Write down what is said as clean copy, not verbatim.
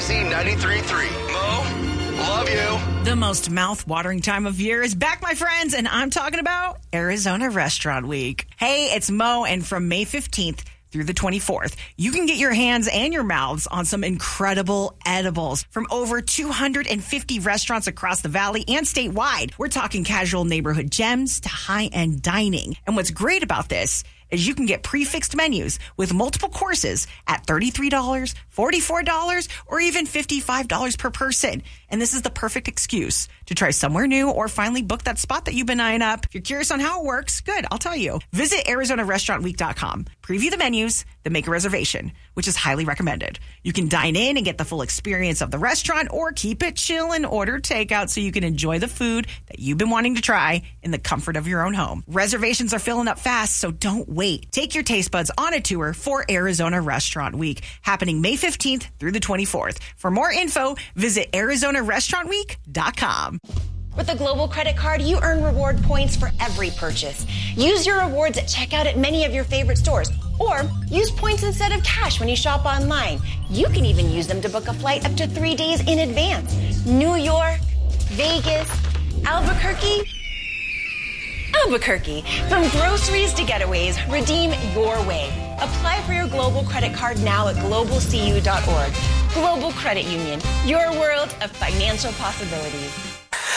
KC 93.3. Mo, love you. The most mouth-watering time of year is back, my friends, and I'm talking about Arizona Restaurant Week. Hey, it's Mo, and from May 15th through the 24th, you can get your hands and your mouths on some incredible edibles from over 250 restaurants across the valley and statewide. We're talking casual neighborhood gems to high-end dining. And what's great about this is you can get prefixed menus with multiple courses at $33, $44, or even $55 per person. And this is the perfect excuse to try somewhere new or finally book that spot that you've been eyeing up. If you're curious on how it works, good, I'll tell you. Visit ArizonaRestaurantWeek.com. Preview the menus, then make a reservation, which is highly recommended. You can dine in and get the full experience of the restaurant or keep it chill and order takeout so you can enjoy the food that you've been wanting to try in the comfort of your own home. Reservations are filling up fast, so don't wait. Take your taste buds on a tour for Arizona Restaurant Week, happening May 15th through the 24th. For more info, visit ArizonaRestaurantWeek.com. With a Global Credit Card, you earn reward points for every purchase. Use your rewards at checkout at many of your favorite stores. Or use points instead of cash when you shop online. You can even use them to book a flight up to 3 days in advance. New York, Vegas, Albuquerque. From groceries to getaways, redeem your way. Apply for your Global Credit Card now at globalcu.org. Global Credit Union, your world of financial possibilities.